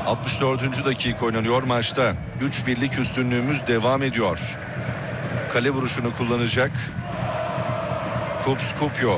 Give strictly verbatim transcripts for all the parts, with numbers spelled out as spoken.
altmış dördüncü dakika oynanıyor maçta. üç birlik üstünlüğümüz devam ediyor. Kale vuruşunu kullanacak Kups Kupyo.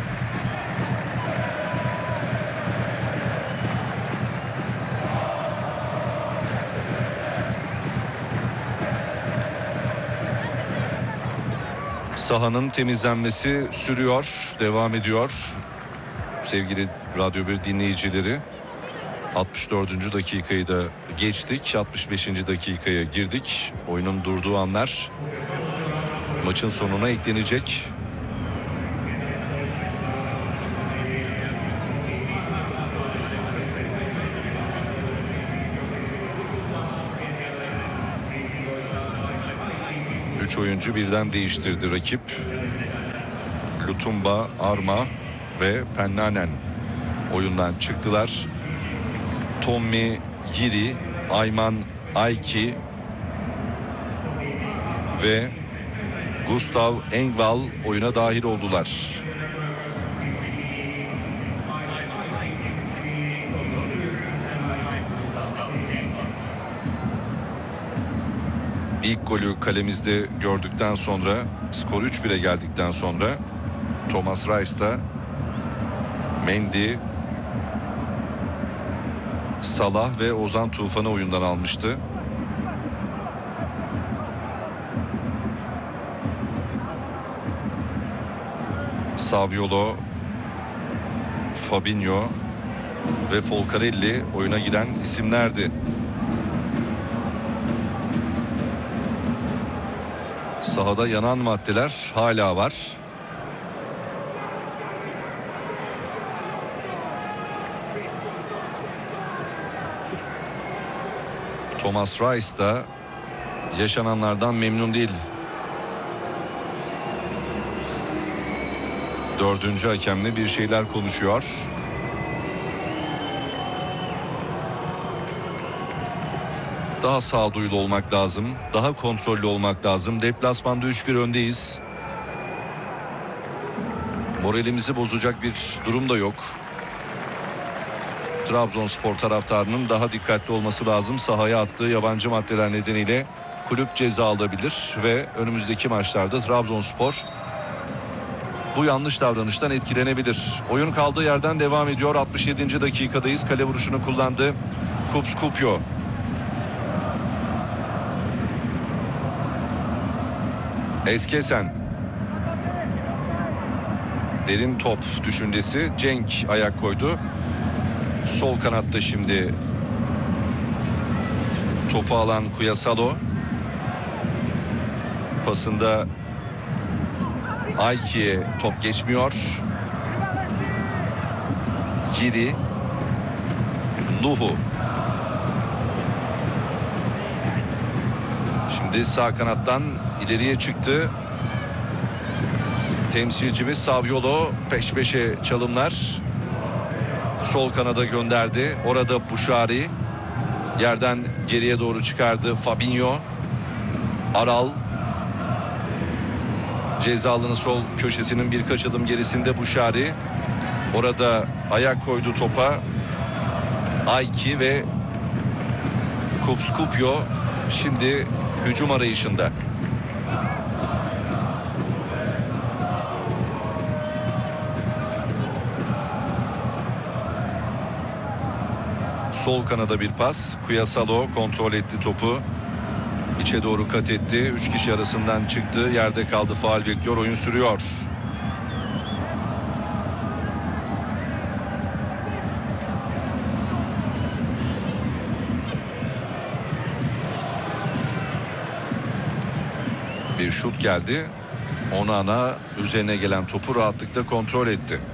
Sahanın temizlenmesi sürüyor, devam ediyor. Sevgili Radyo bir dinleyicileri, altmış dördüncü dakikayı da geçtik. altmış beşinci dakikaya girdik. Oyunun durduğu anlar maçın sonuna eklenecek. Üç oyuncu birden değiştirdi rakip. Lutumba, Arma ve Pennanen oyundan çıktılar. Tommy, Giri, Ayman, Ayki ve Gustav Engvall oyuna dahil oldular. İlk golü kalemizde gördükten sonra, skor üç bire geldikten sonra Thomas Reis da Mendy, Salah ve Ozan Tufan'ı oyundan almıştı. Saviolo, Fabinho ve Folcarelli oyuna giren isimlerdi. Sahada yanan maddeler hala var. Thomas Reis da yaşananlardan memnun değil. Dördüncü hakemle bir şeyler konuşuyor. Daha sağduyulu olmak lazım. Daha kontrollü olmak lazım. Deplasmanda üç bir öndeyiz. Moralimizi bozacak bir durum da yok. Trabzonspor taraftarının daha dikkatli olması lazım. Sahaya attığı yabancı maddeler nedeniyle kulüp ceza alabilir ve önümüzdeki maçlarda Trabzonspor bu yanlış davranıştan etkilenebilir. Oyun kaldığı yerden devam ediyor. altmış yedinci dakikadayız. Kale vuruşunu kullandı Kups Kupyo. Eskesen. Derin top düşüncesi. Cenk ayak koydu. Sol kanatta şimdi topu alan Kuyasalo. Pasında Ayki'ye top geçmiyor. Giri, Nuhu. Şimdi sağ kanattan ileriye çıktı. Temsilcimiz Saviolo, peş peşe çalımlar. Sol kanada gönderdi. Orada Buşari. Yerden geriye doğru çıkardı Fabinho. Aral. Ceza alanı sol köşesinin birkaç adım gerisinde Buşari. Orada ayak koydu topa Ayki ve Kups Kupyo şimdi hücum arayışında. Sol kanada bir pas. Kuyasalo kontrol etti topu. İçe doğru kat etti. Üç kişi arasından çıktı. Yerde kaldı. Faul bekliyor. Oyun sürüyor. Bir şut geldi. Onana üzerine gelen topu rahatlıkla kontrol etti.